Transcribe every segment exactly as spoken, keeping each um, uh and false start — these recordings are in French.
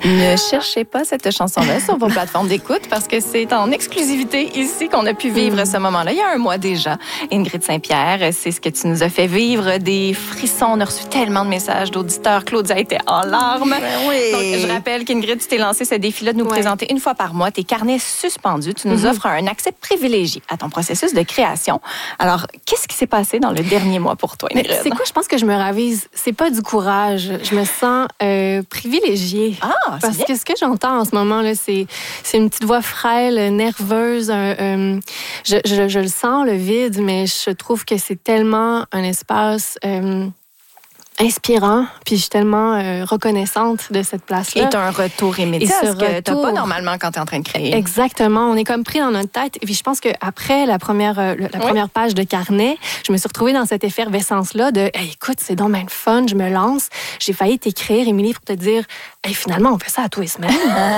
Ne cherchez pas cette chanson-là sur vos plateformes d'écoute parce que c'est en exclusivité ici qu'on a pu vivre ce moment-là. Il y a un mois déjà, Ingrid Saint-Pierre, c'est ce que tu nous as fait vivre, des frissons. On a reçu tellement de messages d'auditeurs. Claudia était en larmes. Ben oui. Donc, je rappelle qu'Ingrid, tu t'es lancé ce défi-là de nous Ouais. présenter une fois par mois tes carnets suspendus. Tu nous mm-hmm. offres un accès privilégié à ton processus de création. Alors, qu'est-ce qui s'est passé dans le dernier mois pour toi, Ingrid? C'est quoi? Je pense que je me ravise. C'est pas du courage. Je me sens euh, privilégiée. Ah, c'est Parce bien. que ce que j'entends en ce moment, là, c'est, c'est une petite voix frêle, nerveuse. Un, un, je, je, je le sens, le vide, mais je trouve que c'est tellement un espace euh, inspirant. Puis je suis tellement euh, reconnaissante de cette place-là. Et tu as un retour immédiat, Et ce ce que tu n'as retour- pas normalement quand tu es en train de créer. Exactement. On est comme pris dans notre tête. Et puis je pense qu'après la première, euh, la Oui. première page de carnet, je me suis retrouvée dans cette effervescence-là de hey, écoute, c'est donc bien le fun, je me lance. J'ai failli t'écrire, Émilie, pour te dire hey, finalement, on fait ça à tous les semaines.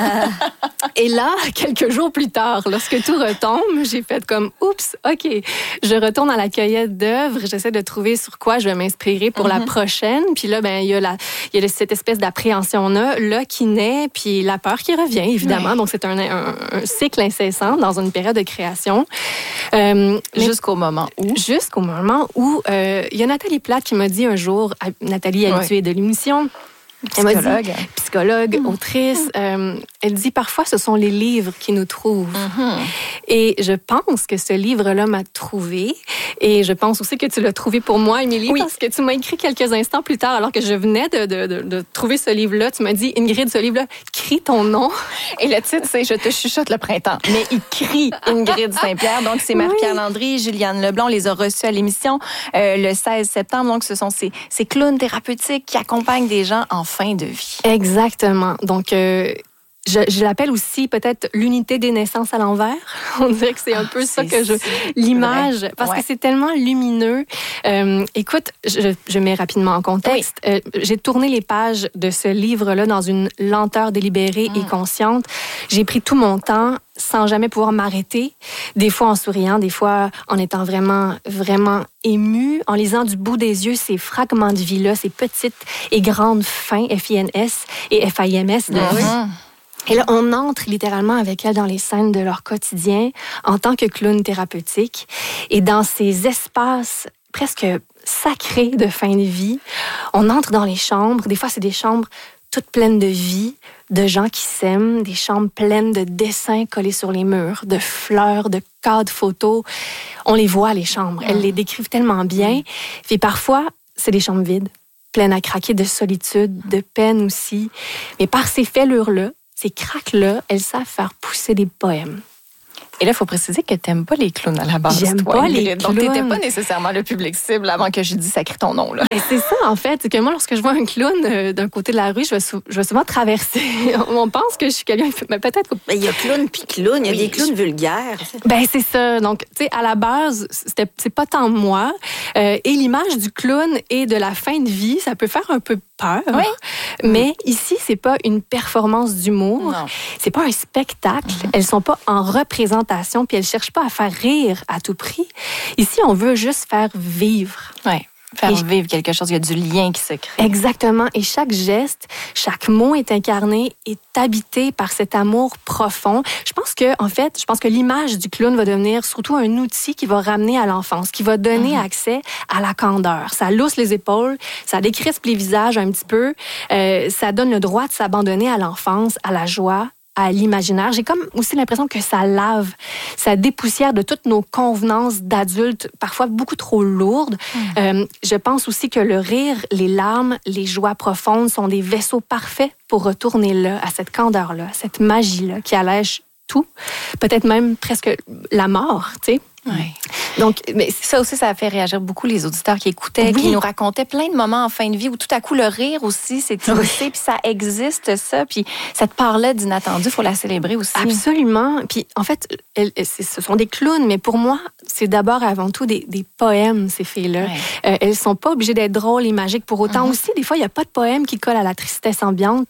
Et là, quelques jours plus tard, lorsque tout retombe, j'ai fait comme oups, OK. Je retourne à la cueillette d'œuvres. J'essaie de trouver sur quoi je vais m'inspirer pour mm-hmm. la prochaine. Puis là, ben il y a, la, il y a cette espèce d'appréhension-là là, qui naît, puis la peur qui revient, évidemment. Oui. Donc, c'est un, un, un cycle incessant dans une période de création. Euh, jusqu'au moment où? Jusqu'au moment où euh, il y a Nathalie Plate qui m'a dit un jour, Nathalie habituée oui. de l'émission, psychologue, dit, psychologue, mmh. autrice. Euh, elle dit parfois ce sont les livres qui nous trouvent. Mmh. Et je pense que ce livre-là m'a trouvée. Et je pense aussi que tu l'as trouvé pour moi, Émilie, oui. parce que tu m'as écrit quelques instants plus tard, alors que je venais de, de, de, de trouver ce livre-là. Tu m'as dit, Ingrid, ce livre-là, crie ton nom. Et le titre, c'est Je te chuchote le printemps. Mais il crie Ingrid Saint-Pierre. Donc, c'est Marie-Pierre oui. Landry, Juliane Leblanc. On les a reçus à l'émission euh, le seize septembre. Donc, ce sont ces, ces clowns thérapeutiques qui accompagnent des gens en fin de vie. Exactement. Donc, euh, je, je l'appelle aussi peut-être l'unité des naissances à l'envers. On dirait que c'est un peu ah, ça que je... L'image, vrai. parce ouais. que c'est tellement lumineux. Euh, écoute, je, je mets rapidement en contexte. Oui. Euh, j'ai tourné les pages de ce livre-là dans une lenteur délibérée mm. et consciente. J'ai pris tout mon temps sans jamais pouvoir m'arrêter, des fois en souriant, des fois en étant vraiment, vraiment émue, en lisant du bout des yeux ces fragments de vie-là, ces petites et grandes fins, F I N S et F I M S de vie. Mm-hmm. Et là, on entre littéralement avec elles dans les scènes de leur quotidien en tant que clown thérapeutique. Et dans ces espaces presque sacrés de fin de vie, on entre dans les chambres. Des fois, c'est des chambres toutes pleines de vie, de gens qui s'aiment, des chambres pleines de dessins collés sur les murs, de fleurs, de cadres photos. On les voit, les chambres. Elles les décrivent tellement bien. Puis parfois, c'est des chambres vides, pleines à craquer de solitude, de peine aussi. Mais par ces fêlures-là, ces craques-là, elles savent faire pousser des poèmes. Et là, il faut préciser que tu n'aimes pas les clowns à la base. J'aime toi, pas les Donc, clowns. tu n'étais pas nécessairement le public cible avant que je dise sacré ton nom. Là. Et c'est ça, en fait. C'est que moi, lorsque je vois un clown euh, d'un côté de la rue, je vais, sou- je vais souvent traverser. On pense que je suis quelqu'un... Mais peut-être... Mais il y a clown puis clown. Il y a oui, des clowns je... vulgaires. Ben c'est ça. Donc, tu sais, à la base, c'était, c'est pas tant moi. Euh, et l'image du clown et de la fin de vie, ça peut faire un peu peur. Oui. Mais ici, c'est pas une performance d'humour. Non. C'est pas un spectacle. Mm-hmm. Elles sont pas en représentation, puis elles cherchent pas à faire rire à tout prix. Ici, on veut juste faire vivre. Ouais. Faire et vivre quelque chose, il y a du lien qui se crée. Exactement. Et chaque geste, chaque mot est incarné, est habité par cet amour profond. Je pense que, en fait, je pense que l'image du clown va devenir surtout un outil qui va ramener à l'enfance, qui va donner mm-hmm. accès à la candeur. Ça lousse les épaules, ça décrispe les visages un petit peu, euh, ça donne le droit de s'abandonner à l'enfance, à la joie, à l'imaginaire. J'ai comme aussi l'impression que ça lave, ça dépoussière de toutes nos convenances d'adultes, parfois beaucoup trop lourdes. Mmh. Euh, je pense aussi que le rire, les larmes, les joies profondes sont des vaisseaux parfaits pour retourner là, à cette candeur-là, à cette magie-là qui allège tout, peut-être même presque la mort, tu sais. Oui. Donc, mais ça aussi, ça a fait réagir beaucoup les auditeurs qui écoutaient, oui. qui nous racontaient plein de moments en fin de vie où tout à coup le rire aussi s'est immiscé, oui. puis ça existe ça, puis cette part-là d'inattendu, il faut la célébrer aussi. Absolument. Puis en fait, elles, ce sont des clowns, mais pour moi, c'est d'abord avant tout des, des poèmes, ces filles-là. Oui. Euh, elles sont pas obligées d'être drôles et magiques pour autant. Mm-hmm. Aussi, des fois, il n'y a pas de poème qui colle à la tristesse ambiante. Puis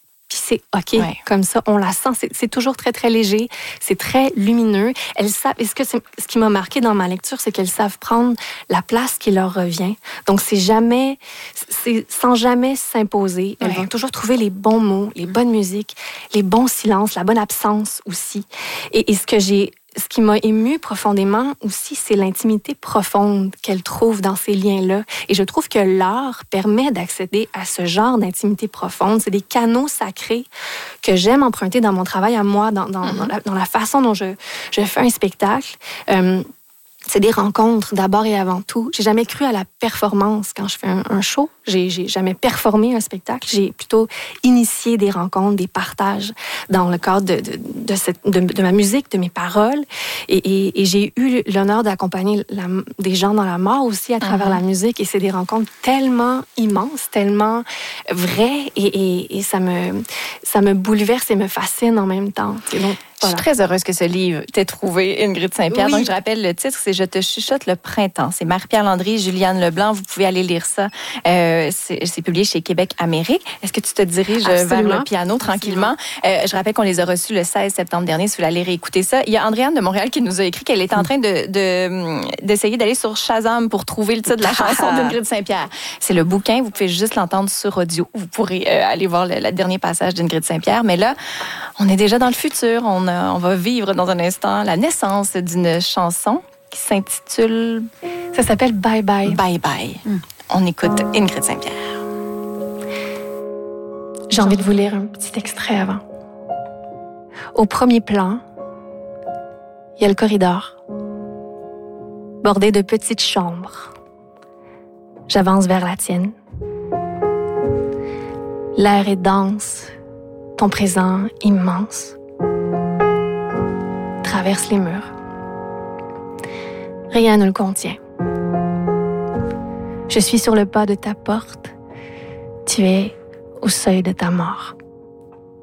c'est OK ouais. comme ça. On la sent. C'est, c'est toujours très, très léger. C'est très lumineux. Elles savent, et ce, que c'est, ce qui m'a marqué dans ma lecture, c'est qu'elles savent prendre la place qui leur revient. Donc, c'est jamais, c'est sans jamais s'imposer. Elles ouais. vont toujours trouver les bons mots, les bonnes musiques, les bons silences, la bonne absence aussi. Et, et ce que j'ai Ce qui m'a émue profondément aussi, c'est l'intimité profonde qu'elle trouve dans ces liens-là. Et je trouve que l'art permet d'accéder à ce genre d'intimité profonde. C'est des canaux sacrés que j'aime emprunter dans mon travail à moi, dans, dans, mm-hmm. dans, la, dans la façon dont je, je fais un spectacle. Euh, c'est des rencontres d'abord et avant tout. J'ai jamais cru à la performance quand je fais un, un show. J'ai, j'ai jamais performé un spectacle. J'ai plutôt initié des rencontres, des partages dans le cadre de, de, de, cette, de, de ma musique, de mes paroles. Et, et, et j'ai eu l'honneur d'accompagner la, des gens dans la mort aussi à travers mm-hmm. la musique. Et c'est des rencontres tellement immenses, tellement vraies. Et, et, et ça, me, ça me bouleverse et me fascine en même temps. Et donc, je suis très heureuse que ce livre t'ait trouvé, Ingrid Saint-Pierre. Oui. Donc, je rappelle le titre, c'est « Je te chuchote le printemps ». C'est Marie-Pierre Landry, Juliane Leblanc. Vous pouvez aller lire ça. Euh, c'est, c'est publié chez Québec Amérique. Est-ce que tu te diriges Absolument. vers le piano tranquillement? Euh, je rappelle qu'on les a reçus le seize septembre dernier. Si vous voulez aller réécouter ça. Il y a Andréane de Montréal qui nous a écrit qu'elle était en train de, de, d'essayer d'aller sur Shazam pour trouver le titre de la chanson d'Ingrid Saint-Pierre. C'est le bouquin. Vous pouvez juste l'entendre sur audio. Vous pourrez euh, aller voir le, le dernier passage d'Ingrid Saint-Pierre. Mais là, on est déjà dans le futur. On a On va vivre dans un instant la naissance d'une chanson qui s'intitule... Ça s'appelle Bye Bye. Bye Bye. Mm. On écoute Ingrid Saint-Pierre. J'ai envie de vous lire un petit extrait avant. Au premier plan, il y a le corridor, bordé de petites chambres. J'avance vers la tienne. L'air est dense, ton présent immense. Traverse les murs. Rien ne le contient. Je suis sur le pas de ta porte. Tu es au seuil de ta mort.